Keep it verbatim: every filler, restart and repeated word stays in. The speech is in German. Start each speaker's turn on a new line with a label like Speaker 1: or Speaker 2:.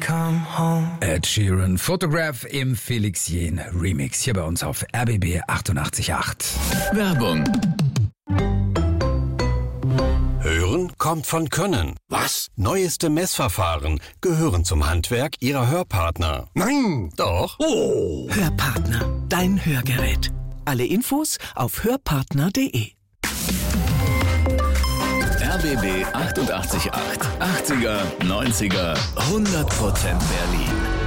Speaker 1: come home.
Speaker 2: Ed Sheeran, Photograph im Felix Jähn Remix hier bei uns auf R B B achtundachtzig Komma acht.
Speaker 3: Werbung.
Speaker 4: Hören kommt von Können. Was? Neueste Messverfahren gehören zum Handwerk Ihrer Hörpartner. Nein, doch. Oh.
Speaker 5: Hörpartner, dein Hörgerät. Alle Infos auf hörpartner punkt de.
Speaker 3: R B B achtundachtzig Komma acht. achtziger, neunziger, hundert Prozent Berlin.